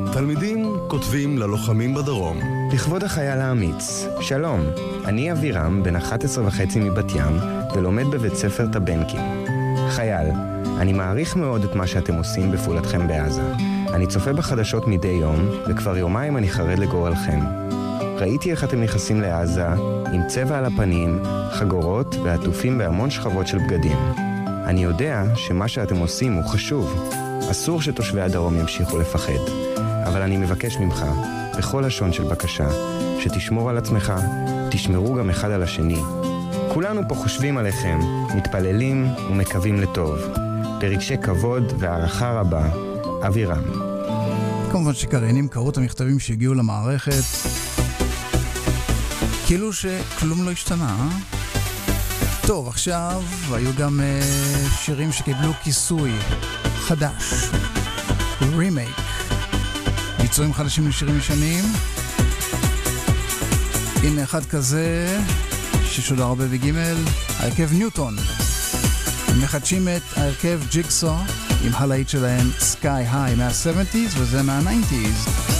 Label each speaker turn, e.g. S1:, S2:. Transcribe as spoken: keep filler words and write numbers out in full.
S1: תלמידים כותבים ללוחמים בדרום.
S2: לכבוד החייל האמיץ, שלום, אני אבירם, בן אחת עשרה וחצי מבת ים, ולומד בבית ספר טבנקין. חייל, אני מעריך מאוד את מה שאתם עושים בפעולתכם בעזה. אני צופה בחדשות מדי יום, וכבר יומיים אני חרד לגורלכם. ראיתי איך אתם נכנסים לעזה, עם צבע על הפנים, חגורות ועטופים בהמון שכבות של בגדים. אני יודע שמה שאתם עושים הוא חשוב. אסור שתושבי הדרום ימשיכו לפחד. אבל אני מבקש ממך, בכל לשון של בקשה, שתשמור על עצמך, תשמרו גם אחד על השני. כולנו פה חושבים עליכם, מתפללים ומקווים לטוב. ברגשי כבוד והערכה רבה, אבירם.
S3: כמובן שקריינים קראו את המכתבים שהגיעו למערכת, כאילו שכלום לא השתנה, אה? טוב, עכשיו היו גם uh, שירים שקיבלו כיסוי חדש, רימייק, ביצועים חדשים לשירים ישנים. הנה אחד כזה ששודר הרבה בגימל, הרכב ניוטון. הם מחדשים את הרכב ג'יקסו עם הלהיט שלהם סקאי היי מה-שבעים וזה מה-תשעים.